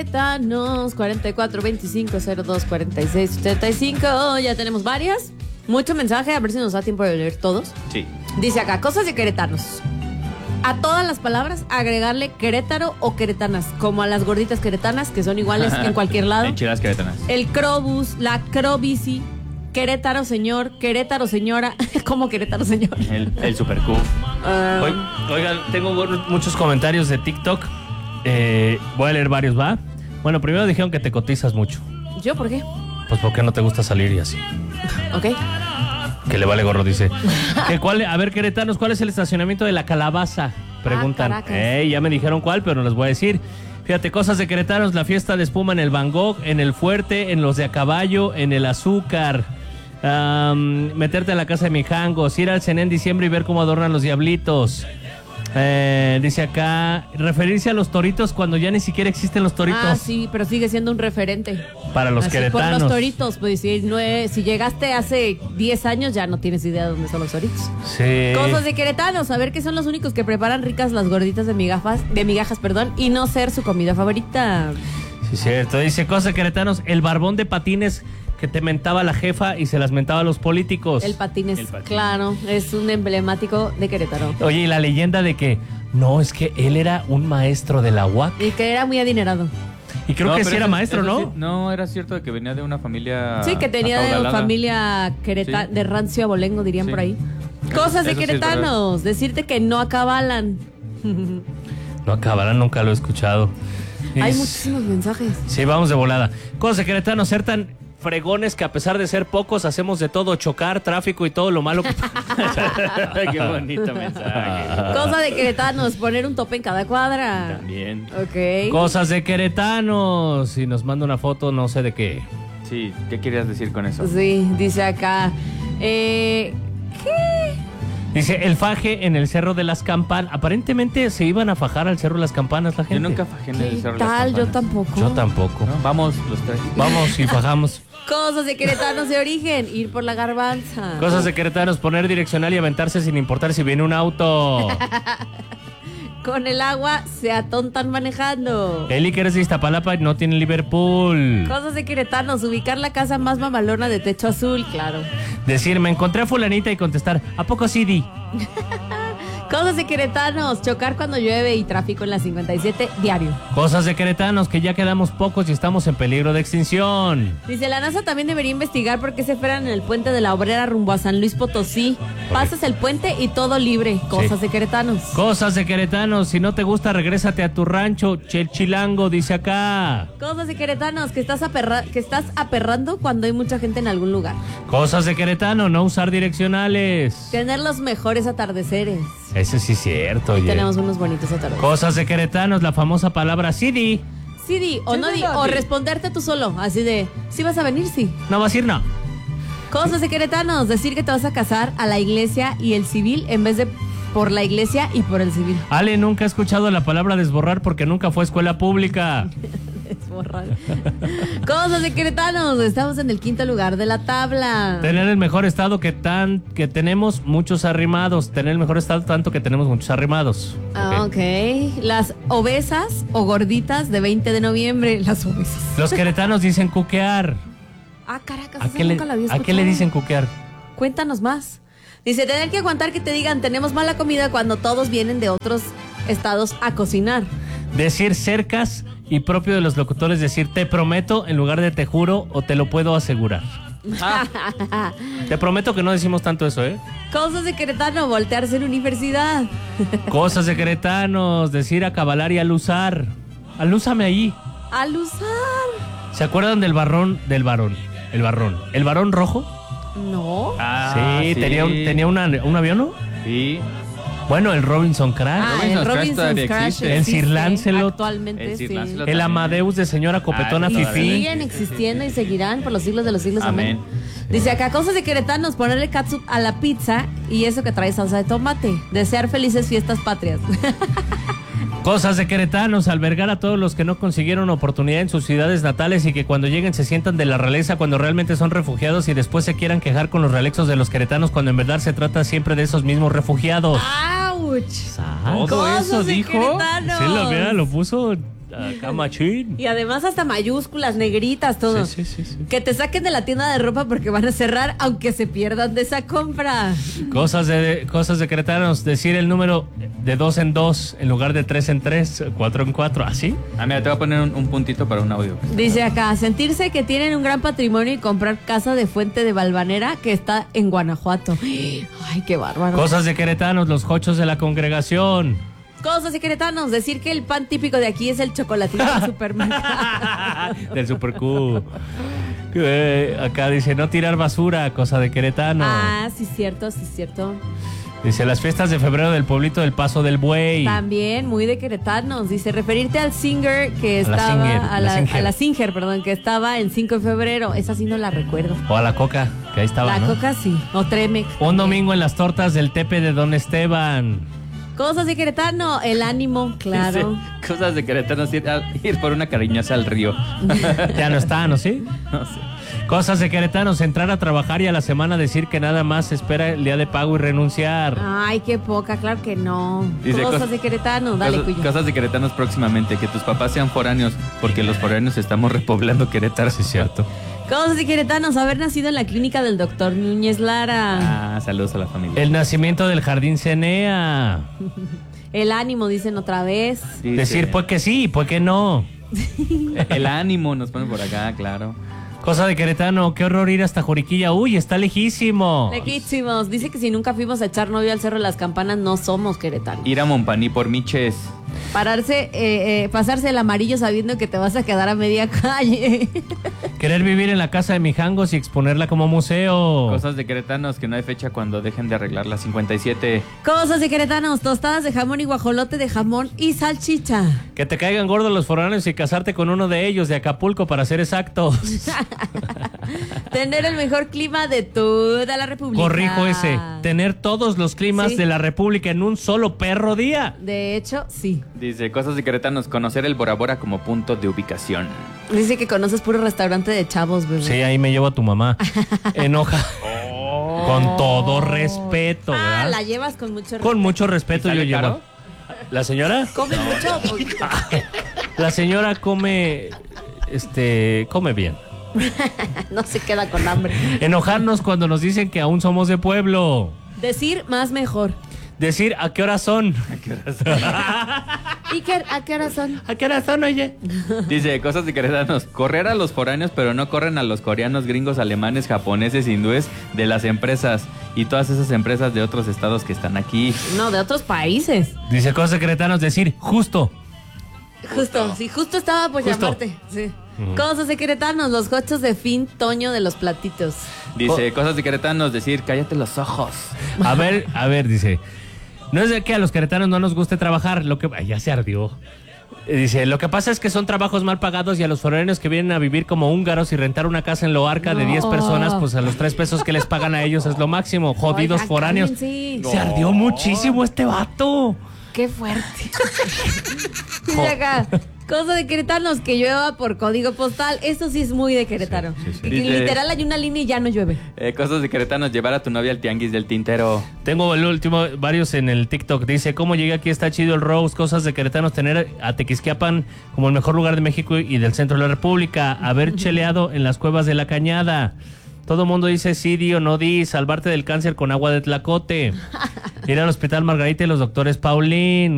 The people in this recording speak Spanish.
queretanos, 4425024685. Ya tenemos varias. Mucho mensaje, a ver si nos da tiempo de leer todos. Sí. Dice acá, cosas de queretanos. A todas las palabras agregarle Querétaro o queretanas, como a las gorditas queretanas, que son iguales en cualquier lado. Enchiladas queretanas. El crobus, la crobici, Querétaro señor, Querétaro señora. ¿Cómo Querétaro señor? El super Q. Oigan, tengo muchos comentarios de TikTok. Voy a leer varios, ¿va? Bueno, primero dijeron que te cotizas mucho. ¿Yo por qué? Pues porque no te gusta salir y así. Ok. Que le vale gorro, dice. A ver, queretanos, ¿cuál es el estacionamiento de la Calabaza? Preguntan. Ya me dijeron cuál, pero no les voy a decir. Fíjate, cosas de queretanos, la fiesta de espuma en el Van Gogh, en el Fuerte, en los de a caballo, en el Azúcar. Meterte en la casa de Mijangos, ir al Cené en diciembre y ver cómo adornan los diablitos. Dice acá, referirse a los toritos cuando ya ni siquiera existen los toritos. Ah, sí, pero sigue siendo un referente. Para los queretanos. Por los toritos, pues si llegaste hace 10 años ya no tienes idea de dónde son los toritos. Sí. Cosas de queretanos, a ver que son los únicos que preparan ricas las gorditas de migajas, y no ser su comida favorita. Sí, cierto. Dice, cosas de queretanos, el barbón de patines que te mentaba la jefa y se las mentaba a los políticos. El patines, claro, es un emblemático de Querétaro. Oye, y la leyenda de que, no, es que él era un maestro de la UAC. Y que era muy adinerado. Y creo que sí era maestro, ¿no? Sí, no, era cierto de que venía de una familia. Sí, que tenía de familia sí. De rancio abolengo, dirían por ahí. Cosas de queretanos, decirte que no acabalan. No acabalan, nunca lo he escuchado. Hay muchísimos mensajes. Sí, vamos de volada. Cosas de queretanos, ser tan fregones que a pesar de ser pocos hacemos de todo, chocar, tráfico y todo lo malo. Qué bonito mensaje. Cosa de queretanos, poner un tope en cada cuadra. También. Ok. Cosas de queretanos. Y nos manda una foto, no sé de qué. Sí, ¿qué querías decir con eso? Sí, dice acá. ¿Qué? Dice, el faje en el Cerro de las Campanas. Aparentemente se iban a fajar al Cerro de las Campanas la gente. Yo nunca fajé en el Cerro de las Campanas. Yo tampoco. Yo tampoco. ¿No? Vamos los tres. Vamos y fajamos. Cosas de queretanos de origen, ir por la garbanza. Cosas de queretanos, poner direccional y aventarse sin importar si viene un auto. Con el agua se atontan manejando. El Iker es de Iztapalapa y no tiene Liverpool. Cosas de queretanos, ubicar la casa más mamalona de techo azul, claro. Decir, me encontré a fulanita y contestar, ¿a poco sí di? Cosas de queretanos, chocar cuando llueve y tráfico en la 57 diario. Cosas de queretanos, que ya quedamos pocos y estamos en peligro de extinción. Dice, la NASA también debería investigar por qué se frenan en el puente de la Obrera rumbo a San Luis Potosí. Pasas el puente y todo libre. Cosas de queretanos. Cosas de queretanos, si no te gusta, regrésate a tu rancho, Chilango, dice acá. Cosas de queretanos, que estás aperrando cuando hay mucha gente en algún lugar. Cosas de queretano, no usar direccionales. Tener los mejores atardeceres. Eso sí es cierto, oye. Tenemos unos bonitos atardeceres. Cosas de queretanos, la famosa palabra sí di. Sí di, o no di, o responderte tú solo, así de, ¿sí vas a venir? Sí. No vas a ir, no. Cosas de queretanos, decir que te vas a casar a la iglesia y el civil en vez de por la iglesia y por el civil. Ale nunca ha escuchado la palabra desborrar porque nunca fue a escuela pública. Desborrar. Cosas de queretanos, estamos en el 5º lugar de la tabla. Tener el mejor estado que tenemos muchos arrimados. Tener el mejor estado tanto que tenemos muchos arrimados. Ok. Las obesas o gorditas de 20 de noviembre. Las obesas. Los queretanos dicen cuquear. Ah, caracas, ¿A qué le dicen cuquear? Cuéntanos más. Dice, tener que aguantar que te digan tenemos mala comida cuando todos vienen de otros estados a cocinar. Decir cercas y propio de los locutores decir te prometo en lugar de te juro o te lo puedo asegurar. Te prometo que no decimos tanto eso, ¿eh? Cosas de queretano, voltearse en universidad. Cosas de queretanos, decir acabalar y aluzar. Alúzame ahí. Aluzar. ¿Se acuerdan del varón? El varón rojo. No. Sí, tenía un avión, ¿no? Sí. Bueno, el Robinson Crash. El Robinson Crash. El Sir Lancelot. Actualmente, sí. El Amadeus de señora Copetona Fifí. Siguen existiendo y seguirán por los siglos de los siglos. Amén. Dice acá, cosas de queretanos, ponerle catsup a la pizza y eso que trae salsa de tomate. Desear felices fiestas patrias. Cosas de queretanos, albergar a todos los que no consiguieron oportunidad en sus ciudades natales y que cuando lleguen se sientan de la realeza cuando realmente son refugiados y después se quieran quejar con los realexos de los queretanos cuando en verdad se trata siempre de esos mismos refugiados. ¡Auch! ¿Todo eso dijo? Sí, lo puso Acá machín. Y además hasta mayúsculas, negritas, todo. Sí. Que te saquen de la tienda de ropa porque van a cerrar aunque se pierdan de esa compra. Cosas de queretanos, decir el número de 2 en 2 en lugar de 3 en 3, 4 en 4, ¿así? Ah, mira, te voy a poner un puntito para un audio. Dice acá, sentirse que tienen un gran patrimonio y comprar casa de Fuente de Valvanera que está en Guanajuato. Ay, qué bárbaro. Cosas de queretanos, los jochos de la congregación. Cosas de queretanos, decir que el pan típico de aquí es el chocolatito del supermercado. Del Super Q. Acá dice no tirar basura, cosa de queretano. Ah, sí, cierto, sí, cierto. Dice las fiestas de febrero del pueblito del Paso del Buey. También muy de queretanos. Dice referirte al Singer que A la estaba Singer, a la Singer, perdón, que estaba en 5 de febrero. Esa sí no la recuerdo. O a la Coca, que ahí estaba, La ¿no? Coca sí, o Tremex. Un domingo en las tortas del Tepe de Don Esteban. Cosas de queretano, el ánimo, claro. Dice, cosas de queretanos, ir por una cariñosa al río. Ya no está, ¿no? ¿Sí? No sé. Cosas de queretanos, entrar a trabajar y a la semana decir que nada más espera el día de pago y renunciar. Ay, qué poca, claro que no. Dice, Cosas de queretano, dale, Cuyo. Cosas de queretanos próximamente, que tus papás sean foráneos, porque los foráneos estamos repoblando Querétaro. Sí, cierto. Cosas de queretanos, haber nacido en la clínica del doctor Núñez Lara. Ah, saludos a la familia. El nacimiento del Jardín Cenea. El ánimo, dicen otra vez. Dice, Decir pues que sí, pues que no. el ánimo nos ponen por acá, claro. Cosa de queretano, qué horror ir hasta Juriquilla. Uy, está lejísimo. Lejísimos. Dice que si nunca fuimos a echar novio al Cerro de las Campanas, no somos queretanos. Ir a Montpaní por Miches. Pasarse el amarillo sabiendo que te vas a quedar a media calle. Querer vivir en la casa de Mijangos y exponerla como museo. Cosas de queretanos, que no hay fecha cuando dejen de arreglar la 57. Cosas de queretanos, tostadas de jamón y guajolote de jamón y salchicha. Que te caigan gordos los foráneos y casarte con uno de ellos, de Acapulco, para ser exactos. Tener el mejor clima de toda la República. Corrijo ese. Tener todos los climas Sí. de la República en un solo perro día. De hecho, sí. Dice, cosas de queretanos, conocer el Bora Bora como punto de ubicación. Dice que conoces puro restaurante de chavos, bebé. Sí, ahí me llevo a tu mamá. Enoja. Con todo respeto, Ah, ¿verdad? la llevas con mucho respeto. Con mucho respeto ¿Y sale yo llevo. caro? ¿La señora? ¿Come mucho o poquito? La señora come, come bien. No se queda con hambre. Enojarnos cuando nos dicen que aún somos de pueblo. Decir más mejor. Decir a qué hora son. ¿A qué hora son? ¿A qué hora son, oye? Dice, cosas de queretanos, correr a los foráneos, pero no corren a los coreanos, gringos, alemanes, japoneses, hindúes de las empresas y todas esas empresas de otros estados que están aquí. No, de otros países. Dice cosas secretanos, decir justo. Justo, sí, justo estaba por Justo. llamarte. Sí. Cosas de queretanos, los gochos de fin, Toño de los platitos. Dice, cosas de queretanos, decir, cállate los ojos. A ver, dice. No es de que a los queretanos no nos guste trabajar, lo que... Ay, ya se ardió. Dice, lo que pasa es que son trabajos mal pagados y a los foráneos que vienen a vivir como húngaros y rentar una casa en Loarca de 10 personas, pues a los 3 pesos que les pagan a ellos es lo máximo. Jodidos Oigan, foráneos. cálmense. Se ardió muchísimo este vato. Qué fuerte. Dice acá, cosa de queretanos, que llueva por código postal. Eso sí es muy de Querétaro. Sí, sí, sí. Y que Dice- literal hay una línea y ya no llueve. Cosas de queretanos, llevar a tu novia al tianguis del Tintero. Tengo el último, varios en el TikTok. Dice, ¿cómo llegué aquí? Está chido el Rose. Cosas de queretanos, tener a Tequisquiapan como el mejor lugar de México y del centro de la República. Haber cheleado en las cuevas de la Cañada. Todo mundo dice sí, di o no di. Salvarte del cáncer con agua de tlacote. Ir al hospital Margarita y los doctores Paulín.